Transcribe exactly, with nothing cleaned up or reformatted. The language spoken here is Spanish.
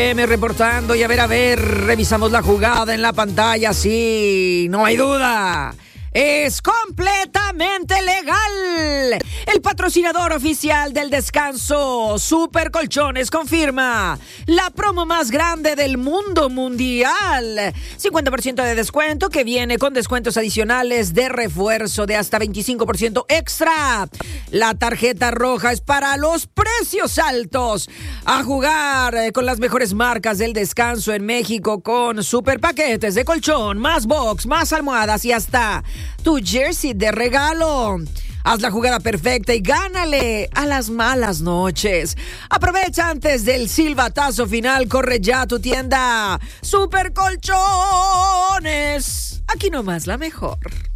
Me reportando y a ver, a ver, revisamos la jugada en la pantalla, sí, no hay duda. Es completamente legal. El patrocinador oficial del descanso, Super Colchones, confirma la promo más grande del mundo mundial. cincuenta por ciento de descuento que viene con descuentos adicionales de refuerzo de hasta veinticinco por ciento extra. La tarjeta roja es para los precios altos. A jugar con las mejores marcas del descanso en México con super paquetes de colchón, más box, más almohadas y hasta tu jersey de regalo. Haz la jugada perfecta y gánale a las malas noches. Aprovecha antes del silbatazo final. Corre ya a tu tienda Super Colchones. Aquí nomás la mejor.